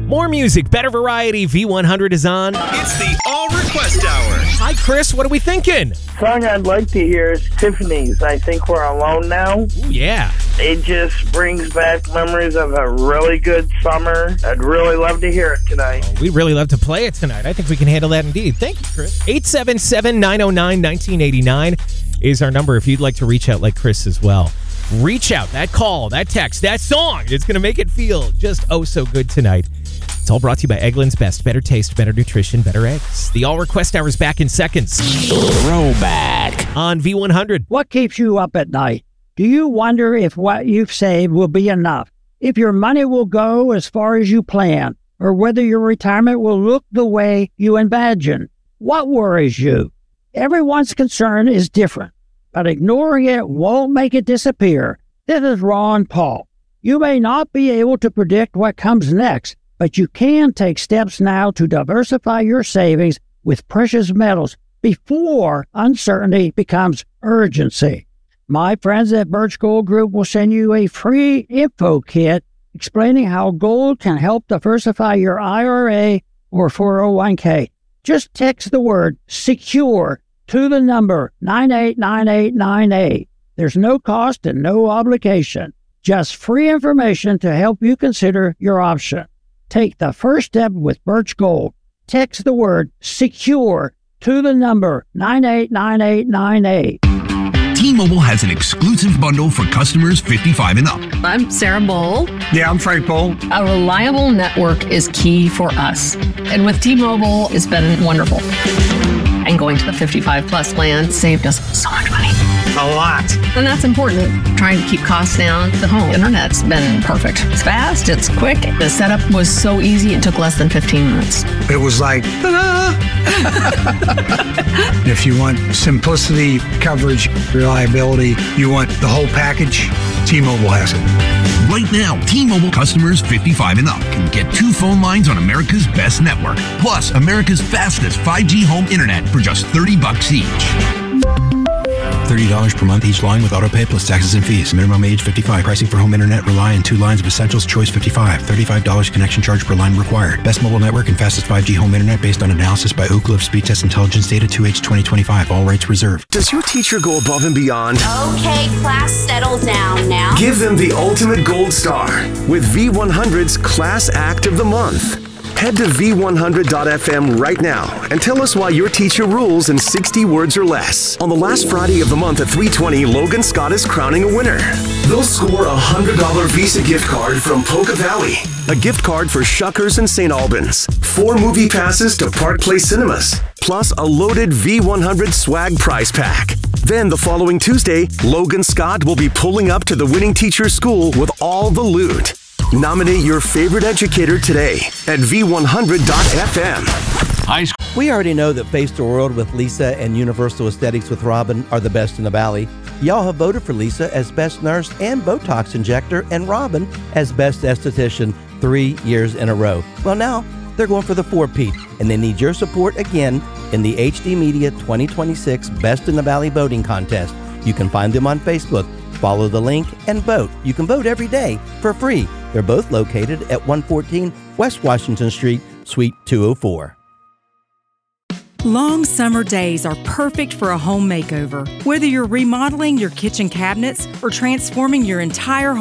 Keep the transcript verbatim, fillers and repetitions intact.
More music, better variety. V one hundred is on. It's the All Request Hour. Hi, Chris. What are we thinking? Song I'd like to hear is Tiffany's I Think We're Alone Now. Ooh, yeah. It just brings back memories of a really good summer. I'd really love to hear it tonight. We'd really love to play it tonight. I think we can handle that indeed. Thank you, Chris. eight seven seven, nine oh nine, one nine eight nine is our number if you'd like to reach out like Chris as well. Reach out. That call, that text, that song. It's going to make it feel just oh so good tonight. It's all brought to you by Eggland's Best. Better taste, better nutrition, better eggs. The All Request Hour is back in seconds. Throwback on V one hundred. What keeps you up at night? Do you wonder if what you've saved will be enough? If your money will go as far as you plan? Or whether your retirement will look the way you imagine? What worries you? Everyone's concern is different, but ignoring it won't make it disappear. This is Ron Paul. You may not be able to predict what comes next, but you can take steps now to diversify your savings with precious metals before uncertainty becomes urgency. My friends at Birch Gold Group will send you a free info kit explaining how gold can help diversify your I R A or four oh one k. Just text the word SECURE to the number nine eight nine eight nine eight. There's no cost and no obligation. Just free information to help you consider your option. Take the first step with Birch Gold. Text the word SECURE to the number nine eight nine eight nine eight. T-Mobile has an exclusive bundle for customers fifty-five and up. I'm Sarah Bowl. Yeah, I'm Frank Bowl. A reliable network is key for us. And with T-Mobile, it's been wonderful. And going to the fifty-five plus plan saved us so much money. A lot. And that's important. Trying to keep costs down. The home internet's been perfect. It's fast, it's quick. The setup was so easy, it took less than fifteen minutes. It was like, ta-da! If you want simplicity, coverage, reliability, you want the whole package, T-Mobile has it. Right now, T-Mobile customers fifty-five and up can get two phone lines on America's best network, plus America's fastest five G home internet for just thirty bucks each. thirty dollars per month each line with autopay plus taxes and fees. Minimum age fifty-five. Pricing for home internet rely on two lines of Essentials Choice fifty-five. thirty-five dollars connection charge per line required. Best mobile network and fastest five G home internet based on analysis by Oak Cliff Speed Test Intelligence Data two H twenty twenty-five. All rates reserved. Does your teacher go above and beyond? Okay, class, settle down now. Give them the ultimate gold star with V one hundred's Class Act of the Month. Head to V one hundred dot F M right now and tell us why your teacher rules in sixty words or less. On the last Friday of the month at three twenty, Logan Scott is crowning a winner. They'll score a one hundred dollars Visa gift card from Polka Valley, a gift card for Shuckers and Saint Albans, four movie passes to Park Place Cinemas, plus a loaded V one hundred swag prize pack. Then the following Tuesday, Logan Scott will be pulling up to the winning teacher's school with all the loot. Nominate your favorite educator today at V one hundred dot F M. We already know that Face the World with Lisa and Universal Aesthetics with Robin are the best in the Valley. Y'all have voted for Lisa as best nurse and Botox injector and Robin as best esthetician three years in a row. Well, now they're going for the four-peat, and they need your support again in the H D Media twenty twenty-six Best in the Valley voting contest. You can find them on Facebook. Follow the link and vote. You can vote every day for free. They're both located at one fourteen West Washington Street, Suite two oh four. Long summer days are perfect for a home makeover. Whether you're remodeling your kitchen cabinets or transforming your entire home,